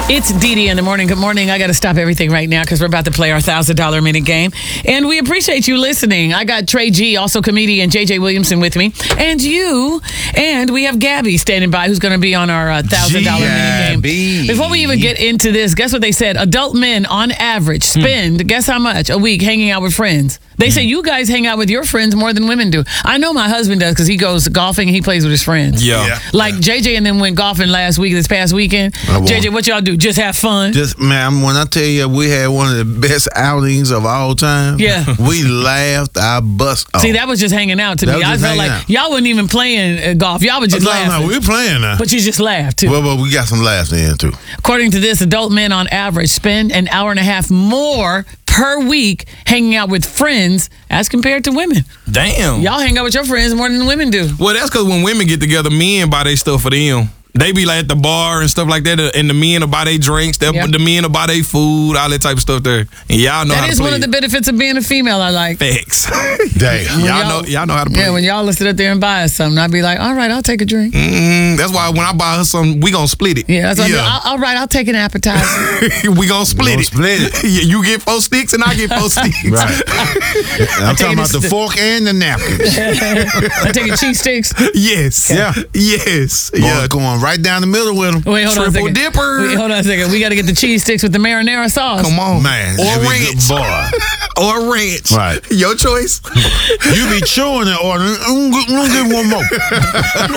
It's Dee Dee in the morning. Good morning. I got to stop everything right now because we're about to play our $1,000 minute game. And we appreciate you listening. I got Trey G, also comedian JJ Williamson with me. And you. And we have Gabby standing by who's going to be on our $1,000 minute game. Before we even get into this, guess what they said? Adult men on average spend, guess how much a week hanging out with friends? They say you guys hang out with your friends more than women do. I know my husband does because he goes golfing and he plays with his friends. Yeah. Like JJ and them went golfing this past weekend. JJ, what y'all do? Just have fun? Just, man, when I tell you we had one of the best outings of all time, we laughed our bust off. See, that was just hanging out to me. I felt like y'all wasn't even playing golf. Y'all were just laughing. No, we're playing now. But you just laughed, too. Well, we got some laughs in, too. According to this, adult men on average spend an hour and a half more per week hanging out with friends as compared to women. Damn. Y'all hang out with your friends more than women do. Well, that's because when women get together, men buy their stuff for them. They be like at the bar and stuff like that, and the men will buy their drinks, the men will buy their food, all that type of stuff there. And y'all know how to play. That is one of the benefits of being a female, I like. Facts. Damn. Y'all know how to play. Yeah, when y'all sit up there and buy us something, I'd be like, all right, I'll take a drink. That's why when I buy her something, we gonna split it. Yeah, that's what all right, I'll take an appetizer. we gonna split it. You get 4 sticks and I get 4 sticks. Right. I'm talking about the fork and the napkins. I take cheese sticks. Yes. Yeah. Yes. Boy, going right down the middle with them. Wait, hold on a second. Dipper. Wait, hold on a second. We got to get the cheese sticks with the marinara sauce. Come on. Man. Or ranch. Boy. Or ranch. Right. Your choice. You be chewing it or get one more.